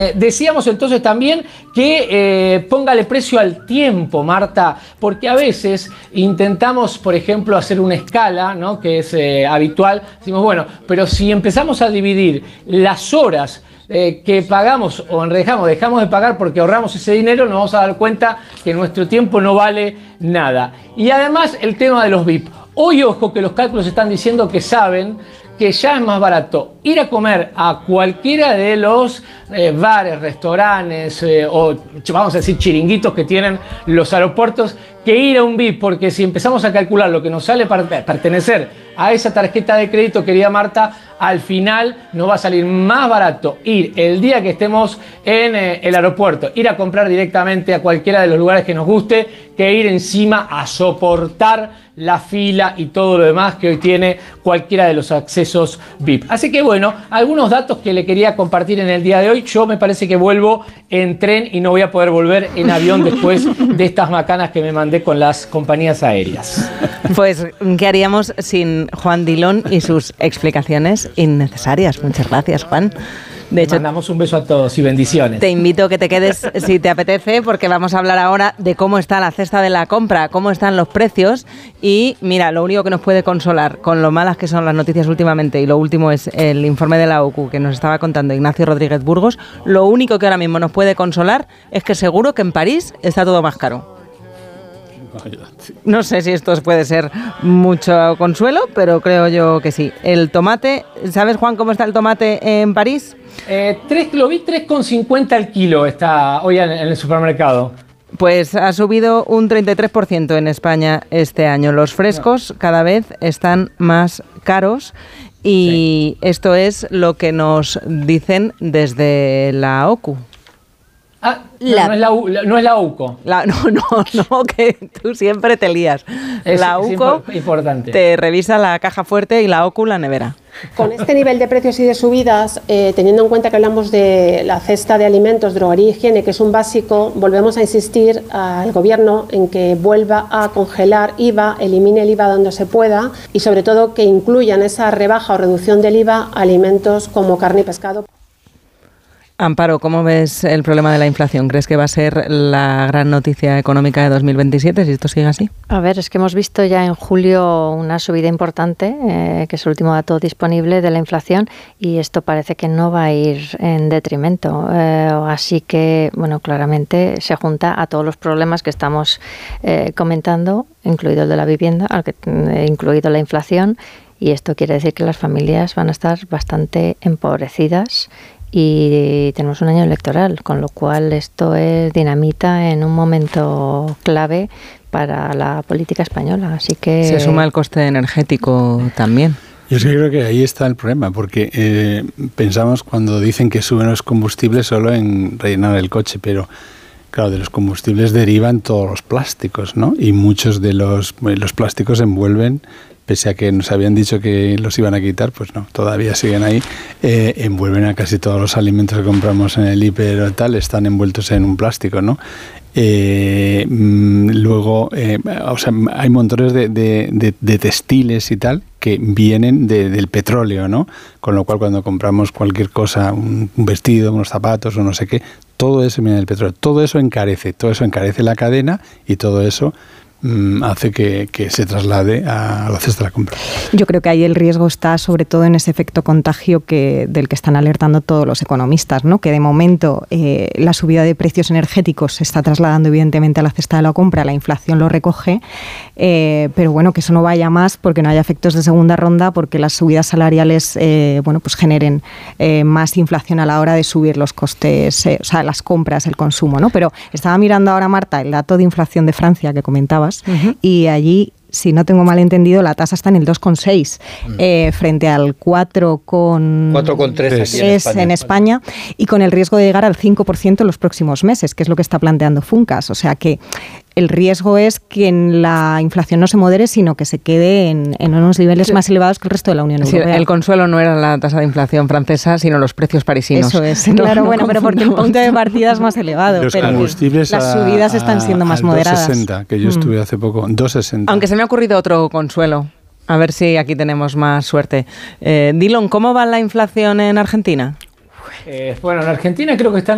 Decíamos entonces también que póngale precio al tiempo, Marta, porque a veces intentamos, por ejemplo, hacer una escala, ¿no?, que es habitual. Decimos, bueno, pero si empezamos a dividir las horas que pagamos o dejamos de pagar porque ahorramos ese dinero, nos vamos a dar cuenta que nuestro tiempo no vale nada. Y además el tema de los VIP. Hoy, ojo, que los cálculos están diciendo que saben que ya es más barato ir a comer a cualquiera de los bares, restaurantes o vamos a decir chiringuitos que tienen los aeropuertos, que ir a un VIP, porque si empezamos a calcular lo que nos sale para pertenecer a esa tarjeta de crédito, querida Marta, al final nos va a salir más barato ir el día que estemos en el aeropuerto, ir a comprar directamente a cualquiera de los lugares que nos guste, que ir encima a soportar la fila y todo lo demás que hoy tiene cualquiera de los accesos VIP. Así que bueno, algunos datos que le quería compartir en el día de hoy. Yo me parece que vuelvo en tren y no voy a poder volver en avión después de estas macanas que me mandé con las compañías aéreas. Pues, ¿qué haríamos sin Juan Dillon y sus explicaciones innecesarias? Muchas gracias, Juan. De hecho, mandamos un beso a todos y bendiciones. Te invito a que te quedes si te apetece, porque vamos a hablar ahora de cómo está la cesta de la compra, cómo están los precios. Y mira, lo único que nos puede consolar con lo malas que son las noticias últimamente, y lo último es el informe de la OCU que nos estaba contando Ignacio Rodríguez Burgos, lo único que ahora mismo nos puede consolar es que seguro que en París está todo más caro. No sé si esto puede ser mucho consuelo, pero creo yo que sí. El tomate, ¿sabes, Juan, cómo está el tomate en París? Lo vi 3,50 el kilo está hoy en el supermercado. Pues ha subido un 33% en España este año. Los frescos cada vez están más caros y esto es lo que nos dicen desde la OCU. No es la UCO. No, que tú siempre te lías. La UCO importante. Te revisa la caja fuerte y la OCU la nevera. Con este nivel de precios y de subidas, teniendo en cuenta que hablamos de la cesta de alimentos, droguería y higiene, que es un básico, volvemos a insistir al Gobierno en que vuelva a congelar IVA, elimine el IVA donde se pueda y sobre todo que incluyan esa rebaja o reducción del IVA a alimentos como carne y pescado. Amparo, ¿cómo ves el problema de la inflación? ¿Crees que va a ser la gran noticia económica de 2027 si esto sigue así? A ver, es que hemos visto ya en julio una subida importante, que es el último dato disponible de la inflación, y esto parece que no va a ir en detrimento. Así que, bueno, claramente se junta a todos los problemas que estamos comentando, incluido el de la vivienda, incluido la inflación, y esto quiere decir que las familias van a estar bastante empobrecidas. Y tenemos un año electoral, con lo cual esto es dinamita en un momento clave para la política española. Así que se suma el coste energético también. Yo es que creo que ahí está el problema, porque pensamos cuando dicen que suben los combustibles solo en rellenar el coche, pero claro, de los combustibles derivan todos los plásticos, ¿no? Y muchos de los plásticos envuelven, pese a que nos habían dicho que los iban a quitar, pues no, todavía siguen ahí, envuelven a casi todos los alimentos que compramos en el hiper o tal, están envueltos en un plástico, ¿no? Luego, o sea, hay montones de textiles y tal que vienen del petróleo, ¿no? Con lo cual, cuando compramos cualquier cosa, un vestido, unos zapatos o no sé qué, todo eso viene del petróleo. Todo eso encarece la cadena y todo eso hace que se traslade a la cesta de la compra. Yo creo que ahí el riesgo está sobre todo en ese efecto contagio del que están alertando todos los economistas, ¿no? Que de momento la subida de precios energéticos se está trasladando evidentemente a la cesta de la compra, la inflación lo recoge, pero bueno, que eso no vaya más porque no haya efectos de segunda ronda, porque las subidas salariales pues generen más inflación a la hora de subir los costes, o sea, las compras, el consumo, ¿no? Pero estaba mirando ahora, Marta, el dato de inflación de Francia que comentabas. Y allí, si no tengo mal entendido, la tasa está en el 2,6 frente al 4,3 aquí en España, y con el riesgo de llegar al 5% en los próximos meses, que es lo que está planteando Funcas. O sea que el riesgo es que la inflación no se modere, sino que se quede en unos niveles más elevados que el resto de la Unión Europea. El consuelo no era la tasa de inflación francesa, sino los precios parisinos. Eso es, claro, bueno, pero porque el punto de partida es más elevado. Los pero combustibles las subidas están siendo más moderadas. 2,60, que yo estuve hace poco, 2,60. Aunque se me ha ocurrido otro consuelo. A ver si aquí tenemos más suerte. Dillon, ¿cómo va la inflación en Argentina? Bueno, en Argentina creo que están